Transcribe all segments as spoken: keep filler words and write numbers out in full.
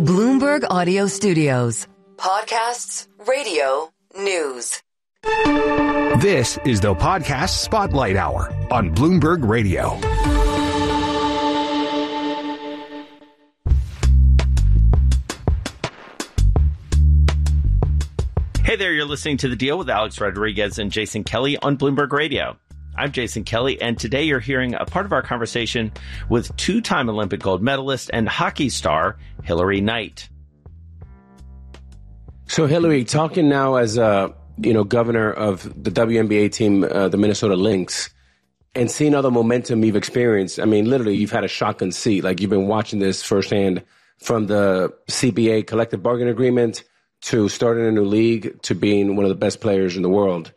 Bloomberg Audio Studios. Podcasts, radio, news. This is the Podcast Spotlight Hour on Bloomberg Radio. Hey there, you're listening to The Deal with Alex Rodriguez and Jason Kelly on Bloomberg Radio. I'm Jason Kelly, and today you're hearing a part of our conversation with two-time Olympic gold medalist and hockey star Hilary Knight. So, Hilary, talking now as a you know governor of the W N B A team, uh, the Minnesota Lynx, and seeing all the momentum you've experienced. I mean, literally, you've had a shotgun seat. Like, you've been watching this firsthand from the C B A collective bargaining agreement to starting a new league to being one of the best players in the world.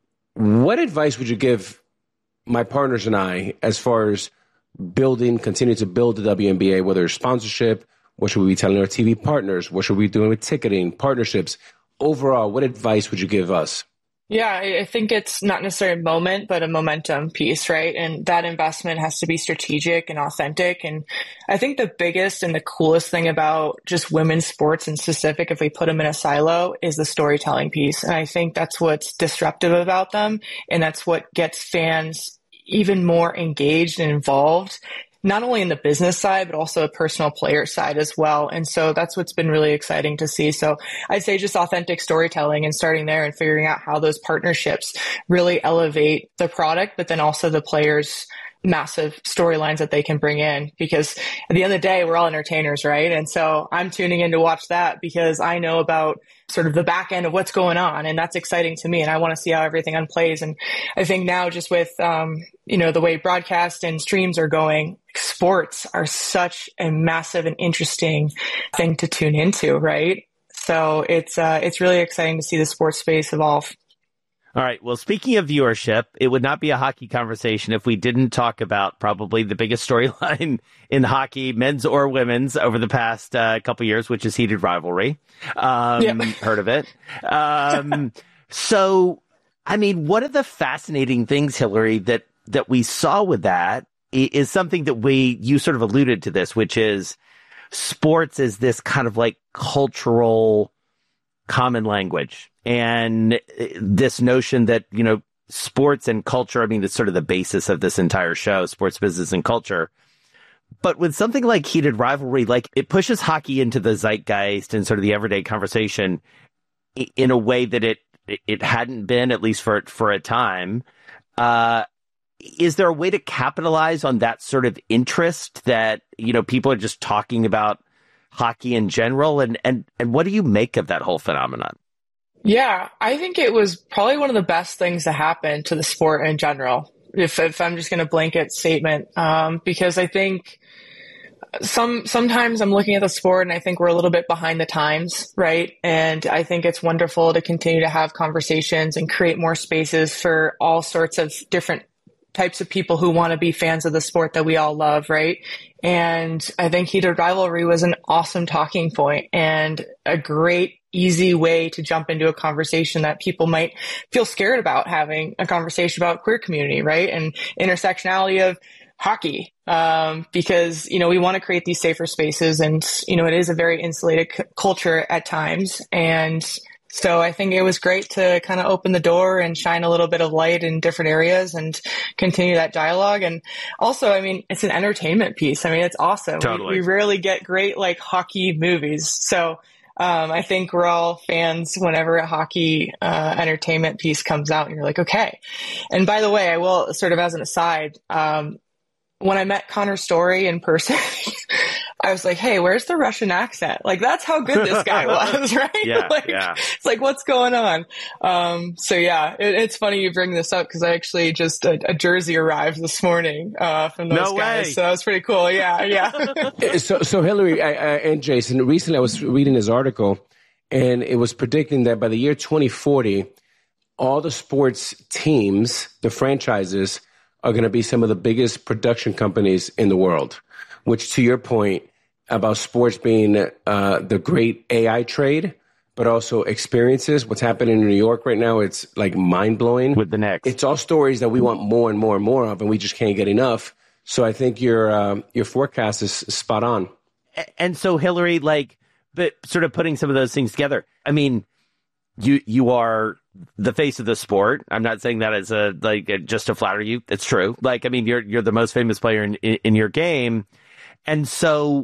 What advice would you give my partners and I as far as building, continue to build the W N B A, whether it's sponsorship, what should we be telling our T V partners, what should we be doing with ticketing, partnerships? Overall, what advice would you give us? Yeah, I think it's not necessarily a moment, but a momentum piece, right? And that investment has to be strategic and authentic. And I think the biggest and the coolest thing about just women's sports in specific, if we put them in a silo, is the storytelling piece. And I think that's what's disruptive about them. And that's what gets fans even more engaged and involved, not only in the business side, but also a personal player side as well. And so that's what's been really exciting to see. So I'd say just authentic storytelling and starting there and figuring out how those partnerships really elevate the product, but then also the players' massive storylines that they can bring in. Because at the end of the day, we're all entertainers, right? And so I'm tuning in to watch that because I know about sort of the back end of what's going on. And that's exciting to me. And I want to see how everything unplays. And I think now just with, um, you know, the way broadcast and streams are going, sports are such a massive and interesting thing to tune into, right? So it's, uh, it's really exciting to see the sports space evolve. All right. Well, speaking of viewership, it would not be a hockey conversation if we didn't talk about probably the biggest storyline in hockey, men's or women's, over the past uh, couple years, which is Heated Rivalry. Um, Yep. Heard of it? Um, so, I mean, one of the fascinating things, Hilary, that that we saw with that is something that we, you sort of alluded to this, which is sports is this kind of like cultural common language. And this notion that, you know, sports and culture, I mean, that's sort of the basis of this entire show, sports, business, and culture. But with something like Heated Rivalry, like it pushes hockey into the zeitgeist and sort of the everyday conversation in a way that it it hadn't been, at least for for a time. Uh, is there a way to capitalize on that sort of interest that, you know, people are just talking about hockey in general? And and and what do you make of that whole phenomenon? Yeah, I think it was probably one of the best things to happen to the sport in general, if if I'm just going to blanket statement, um, because I think some sometimes I'm looking at the sport and I think we're a little bit behind the times, right? And I think it's wonderful to continue to have conversations and create more spaces for all sorts of different types of people who want to be fans of the sport that we all love, right? And I think Heated Rivalry was an awesome talking point and a great, easy way to jump into a conversation that people might feel scared about having a conversation about queer community, right? And intersectionality of hockey, um, because, you know, we want to create these safer spaces and, you know, it is a very insulated c- culture at times. And so I think it was great to kind of open the door and shine a little bit of light in different areas and continue that dialogue. And also, I mean, it's an entertainment piece. I mean, it's awesome. Totally. We, we rarely get great like hockey movies. So um, I think we're all fans whenever a hockey uh, entertainment piece comes out and you're like, okay. And by the way, I will sort of as an aside, um, when I met Connor Story in person, I was like, hey, where's the Russian accent? Like, that's how good this guy was, right? Yeah, like, yeah. It's like, what's going on? Um, so yeah, it, it's funny you bring this up because I actually just, a, a jersey arrived this morning, uh, from those No guys. way. So that was pretty cool. Yeah, yeah. So, so Hilary I, I, and Jason, recently I was reading his article, and it was predicting that by the year twenty forty, all the sports teams, the franchises, are going to be some of the biggest production companies in the world, which, to your point about sports being uh, the great A I trade, but also experiences, what's happening in New York right now, it's like mind-blowing. With the Knicks. It's all stories that we want more and more and more of, and we just can't get enough. So I think your uh, your forecast is spot on. And so, Hilary, like, but sort of putting some of those things together. I mean, you you are the face of the sport. I'm not saying that as a like just to flatter you. It's true. Like, I mean, you're you're the most famous player in in, in your game, and so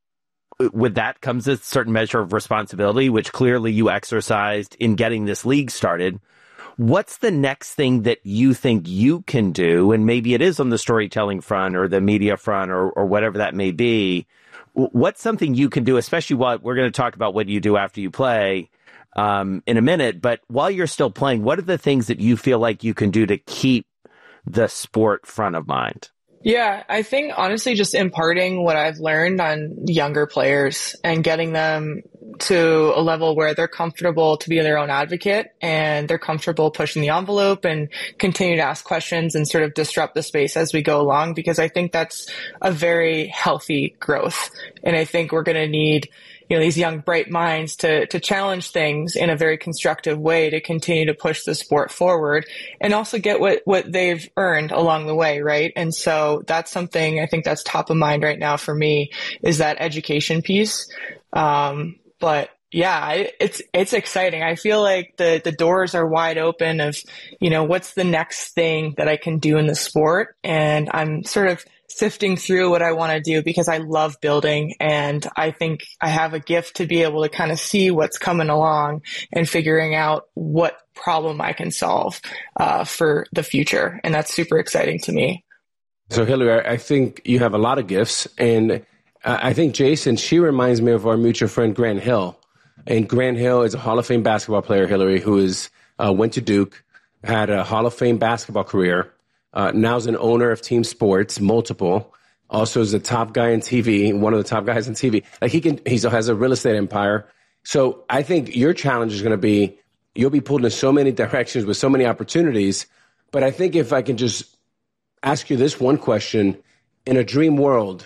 with that comes a certain measure of responsibility, which clearly you exercised in getting this league started. What's the next thing that you think you can do? And maybe it is on the storytelling front or the media front or, or whatever that may be. What's something you can do, especially while we're going to talk about what you do after you play um, in a minute, but while you're still playing, what are the things that you feel like you can do to keep the sport front of mind? Yeah, I think honestly just imparting what I've learned on younger players and getting them to a level where they're comfortable to be their own advocate and they're comfortable pushing the envelope and continue to ask questions and sort of disrupt the space as we go along, because I think that's a very healthy growth. And I think we're going to need, you know, these young, bright minds to, to challenge things in a very constructive way to continue to push the sport forward and also get what, what they've earned along the way. Right. And so that's something I think that's top of mind right now for me, is that education piece. Um, but yeah, I, it's, it's exciting. I feel like the, the doors are wide open of, you know, what's the next thing that I can do in the sport. And I'm sort of sifting through what I want to do because I love building, and I think I have a gift to be able to kind of see what's coming along and figuring out what problem I can solve uh, for the future. And that's super exciting to me. So Hillary, I think you have a lot of gifts, and uh, I think Jason, she reminds me of our mutual friend Grant Hill. And Grant Hill is a Hall of Fame basketball player, Hillary, who is uh, went to Duke, had a Hall of Fame basketball career. Uh, now is an owner of Team Sports, multiple. Also is a top guy in T V, one of the top guys in T V. Like he can, he has a real estate empire. So I think your challenge is going to be, you'll be pulled in so many directions with so many opportunities. But I think if I can just ask you this one question, in a dream world,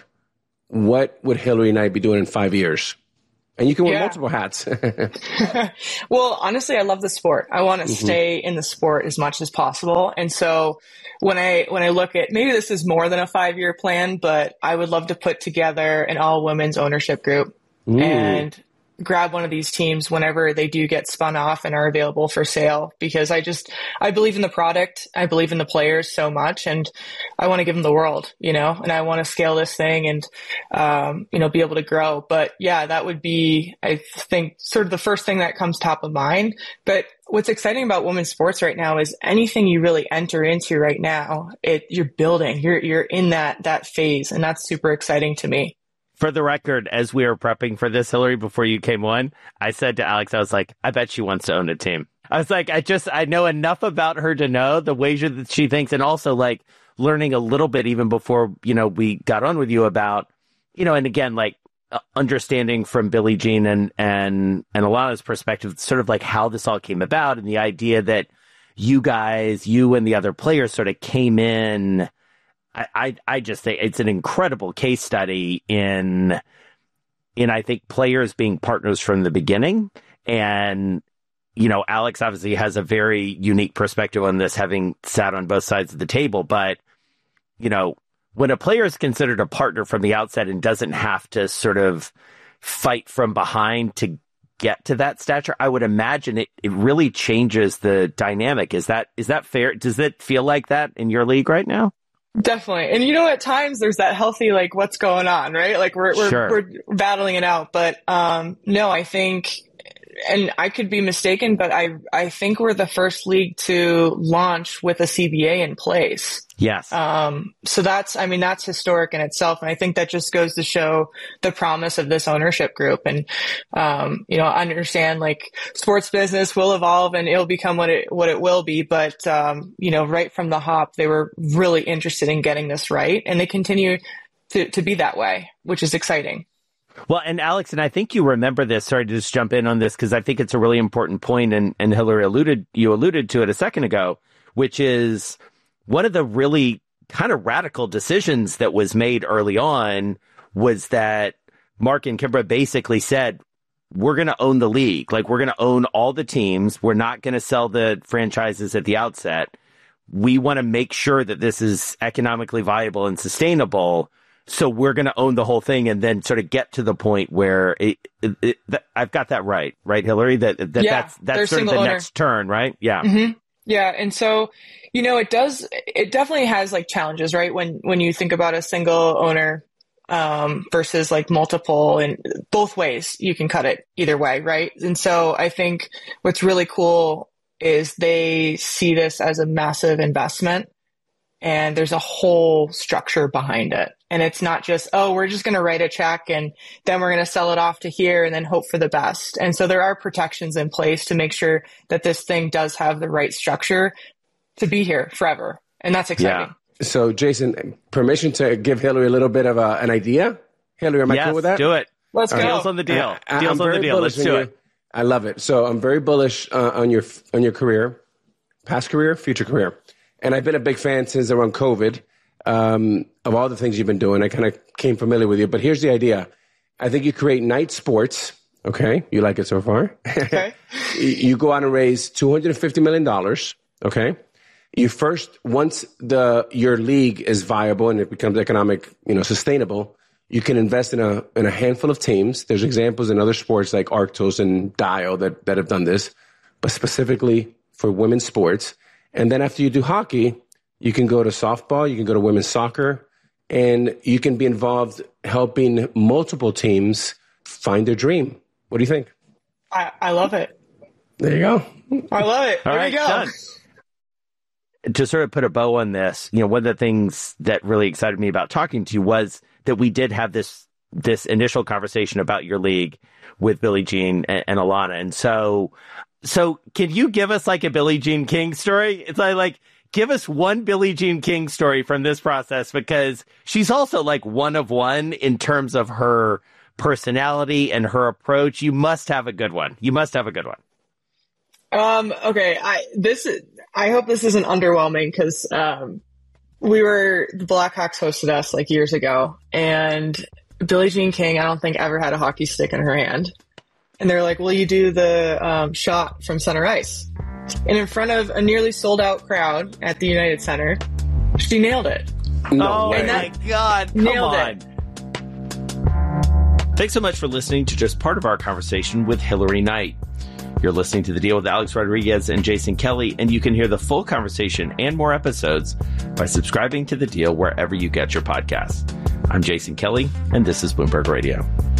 what would Hillary and I be doing in five years? And you can wear yeah. multiple hats. Well, honestly, I love the sport. I want to mm-hmm. stay in the sport as much as possible. And so when I, when I look at, maybe this is more than a five year plan, but I would love to put together an all women's ownership group Ooh. and grab one of these teams whenever they do get spun off and are available for sale, because I just, I believe in the product. I believe in the players so much, and I want to give them the world, you know, and I want to scale this thing and, um, you know, be able to grow. But yeah, that would be, I think, sort of the first thing that comes top of mind. But what's exciting about women's sports right now is anything you really enter into right now, it, you're building, you're, you're in that, that phase. And that's super exciting to me. For the record, as we were prepping for this, Hillary, before you came on, I said to Alex, I was like, I bet she wants to own a team. I was like, I just, I know enough about her to know the ways that she thinks, and also like learning a little bit even before, you know, we got on with you about, you know, and again, like uh, understanding from Billie Jean and, and, and Alana's perspective, sort of like how this all came about, and the idea that you guys, you and the other players sort of came in. I, I, I just think it's an incredible case study in, in, I think, players being partners from the beginning. And, you know, Alex obviously has a very unique perspective on this, having sat on both sides of the table. But, you know, when a player is considered a partner from the outset and doesn't have to sort of fight from behind to get to that stature, I would imagine it, it really changes the dynamic. Is that, is that fair? Does it feel like that in your league right now? Definitely. And you know, at times there's that healthy, like, what's going on, right? Like we're, we're, sure. we're battling it out. But, um, no, I think, and I could be mistaken, but I, I think we're the first league to launch with a C B A in place. Yes. Um, so that's, I mean, that's historic in itself. And I think that just goes to show the promise of this ownership group. And, um, you know, I understand like sports business will evolve and it'll become what it, what it will be. But, um, you know, right from the hop, they were really interested in getting this right. And they continue to, to be that way, which is exciting. Well, and Alex, and I think you remember this, sorry to just jump in on this, because I think it's a really important point, and, and Hillary alluded, you alluded to it a second ago, which is one of the really kind of radical decisions that was made early on was that Mark and Kimbra basically said, we're going to own the league. Like, we're going to own all the teams. We're not going to sell the franchises at the outset. We want to make sure that this is economically viable and sustainable. so we're going to own the whole thing and then sort of get to the point where it, it, it, that, I've got that right, right, Hillary? That, that yeah, that's, that's sort of the owner. next turn, right? Yeah. Mm-hmm. Yeah. And so, you know, it does, it definitely has like challenges, right? When, when you think about a single owner, um, versus like multiple, and both ways you can cut it either way. Right. And so I think what's really cool is they see this as a massive investment, and there's a whole structure behind it. And it's not just, oh, we're just going to write a check and then we're going to sell it off to here and then hope for the best. And so there are protections in place to make sure that this thing does have the right structure to be here forever. And that's exciting. Yeah. So, Jason, permission to give Hillary a little bit of a, an idea? Hillary, am I yes, cool with that? do it. Let's go. Deals on the deal. I, Deals I'm on the deal. Let's do it. I love it. So I'm very bullish uh, on your on your career, past career, future career. And I've been a big fan since around COVID um, of all the things you've been doing. I kind of came familiar with you. But here's the idea. I think you create night sports. Okay. You like it so far? Okay. You go out and raise two hundred fifty million dollars. Okay. You first, once the your league is viable and it becomes economic, you know, sustainable, you can invest in a in a handful of teams. There's examples in other sports like Arctos and Dial that, that have done this, but specifically for women's sports. And then after you do hockey, you can go to softball, you can go to women's soccer, and you can be involved helping multiple teams find their dream. What do you think? I, I love it. There you go. I love it. All There right, we go. done. To sort of put a bow on this, you know, one of the things that really excited me about talking to you was that we did have this this initial conversation about your league with Billie Jean and, and Alana. And so, so can you give us like a Billie Jean King story? It's like, like, give us one Billie Jean King story from this process, because she's also like one of one in terms of her personality and her approach. You must have a good one. You must have a good one. Um, okay. I, this, I hope this isn't underwhelming, because, um, we were, the Blackhawks hosted us like years ago, and Billie Jean King, I don't think ever had a hockey stick in her hand. And they're like, will you do the um, shot from center ice? And in front of a nearly sold out crowd at the United Center, she nailed it. No oh way. my God. Come Nailed on. it. Thanks so much for listening to just part of our conversation with Hillary Knight. You're listening to The Deal with Alex Rodriguez and Jason Kelly, and you can hear the full conversation and more episodes by subscribing to The Deal wherever you get your podcasts. I'm Jason Kelly, and this is Bloomberg Radio.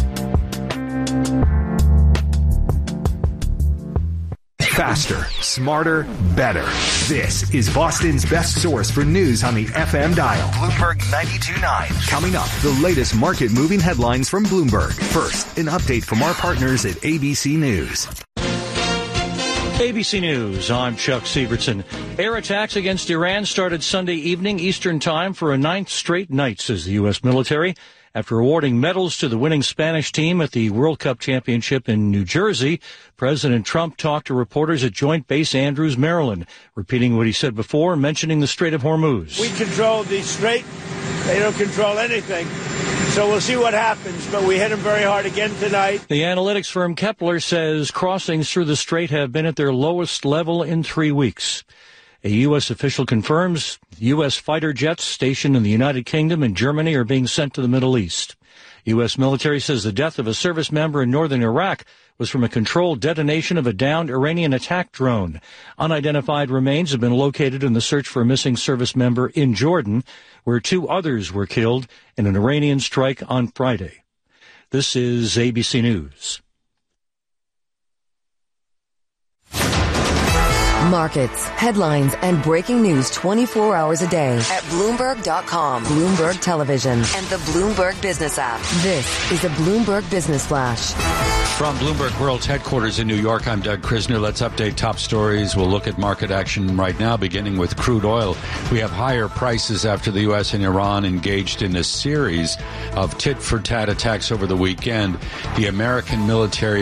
Faster, smarter, better. This is Boston's best source for news on the F M dial. Bloomberg ninety-two point nine. Coming up, the latest market-moving headlines from Bloomberg. First, an update from our partners at A B C News. A B C News, I'm Chuck Sievertson. Air attacks against Iran started Sunday evening Eastern Time for a ninth straight night, says the U S military, after awarding medals to the winning Spanish team at the World Cup Championship in New Jersey. President Trump talked to reporters at Joint Base Andrews, Maryland, repeating what he said before, mentioning the Strait of Hormuz. We control the strait. They don't control anything. So we'll see what happens, but we hit them very hard again tonight. The analytics firm Kepler says crossings through the strait have been at their lowest level in three weeks. A U S official confirms U S fighter jets stationed in the United Kingdom and Germany are being sent to the Middle East. U S military says the death of a service member in northern Iraq was from a controlled detonation of a downed Iranian attack drone. Unidentified remains have been located in the search for a missing service member in Jordan, where two others were killed in an Iranian strike on Friday. This is A B C News. Markets, headlines, and breaking news twenty-four hours a day at Bloomberg dot com, Bloomberg Television, and the Bloomberg Business app. This is a Bloomberg Business Flash. From Bloomberg World's headquarters in New York, I'm Doug Krisner. Let's update top stories. We'll look at market action right now, beginning with crude oil. We have higher prices after the U S and Iran engaged in a series of tit-for-tat attacks over the weekend. The American military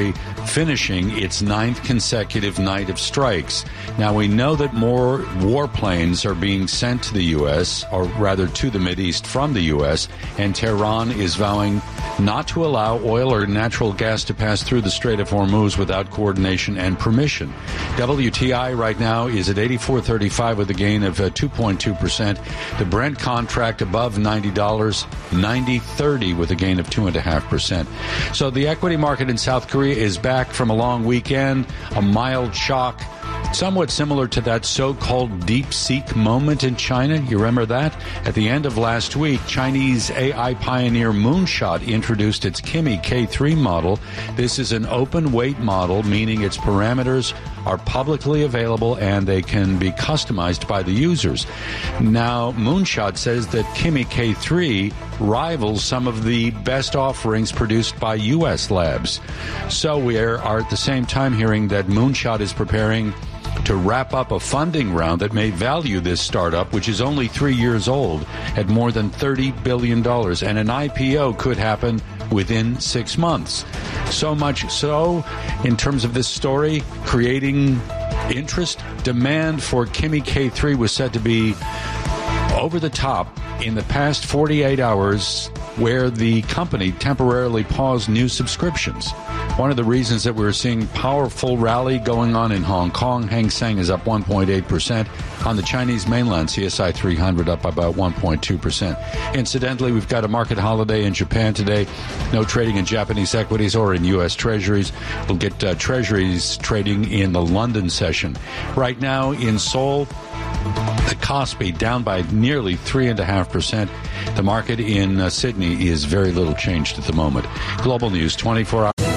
finishing its ninth consecutive night of strikes. Now, we know that more warplanes are being sent to the U S, or rather to the Mideast from the U S, and Tehran is vowing not to allow oil or natural gas to pass through the Strait of Hormuz without coordination and permission. W T I right now is at eighty-four thirty-five with a gain of uh, two point two percent. The Brent contract above ninety dollars, ninety thirty with a gain of two point five percent. So the equity market in South Korea is back from a long weekend, a mild shock, somewhat similar to that so-called deep-seek moment in China. You remember that? At the end of last week, Chinese A I pioneer Moonshot introduced its Kimi K three model. This is an open-weight model, meaning its parameters are publicly available and they can be customized by the users. Now, Moonshot says that Kimi K three rivals some of the best offerings produced by U S labs. So we are, are at the same time hearing that Moonshot is preparing to wrap up a funding round that may value this startup, which is only three years old, at more than thirty billion dollars. And an I P O could happen within six months. So much so, in terms of this story, creating interest, demand for Kimi K three was said to be over the top in the past forty-eight hours, where the company temporarily paused new subscriptions. One of the reasons that we're seeing powerful rally going on in Hong Kong, Hang Seng is up one point eight percent. On the Chinese mainland, C S I three hundred up about one point two percent. Incidentally, we've got a market holiday in Japan today. No trading in Japanese equities or in U S Treasuries. We'll get uh, Treasuries trading in the London session. Right now in Seoul, the Kospi down by nearly three point five percent. The market in uh, Sydney is very little changed at the moment. Global News, twenty-four hours.